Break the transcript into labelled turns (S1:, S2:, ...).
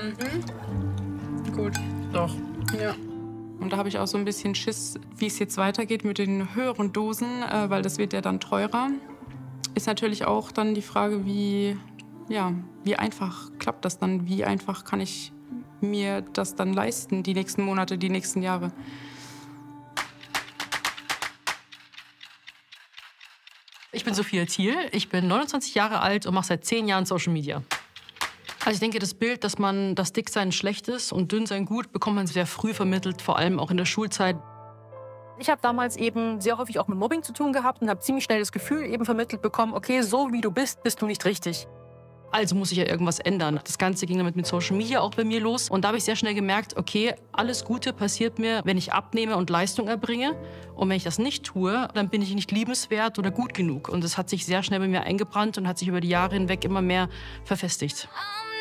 S1: Gut.
S2: Doch.
S1: Ja. Und da habe ich auch so ein bisschen Schiss, wie es jetzt weitergeht mit den höheren Dosen, weil das wird ja dann teurer. Ist natürlich auch dann die Frage, wie einfach klappt das dann? Wie einfach kann ich mir das dann leisten, die nächsten Monate, die nächsten Jahre?
S2: Ich bin Sophia Thiel, ich bin 29 Jahre alt und mache seit 10 Jahren Social Media. Also ich denke, das Bild, dass Dicksein schlecht ist und Dünnsein gut, bekommt man sehr früh vermittelt, vor allem auch in der Schulzeit. Ich habe damals eben sehr häufig auch mit Mobbing zu tun gehabt und habe ziemlich schnell das Gefühl eben vermittelt bekommen, okay, so wie du bist, bist du nicht richtig. Also muss ich ja irgendwas ändern. Das Ganze ging damit mit Social Media auch bei mir los. Und da habe ich sehr schnell gemerkt, okay, alles Gute passiert mir, wenn ich abnehme und Leistung erbringe. Und wenn ich das nicht tue, dann bin ich nicht liebenswert oder gut genug. Und das hat sich sehr schnell bei mir eingebrannt und hat sich über die Jahre hinweg immer mehr verfestigt.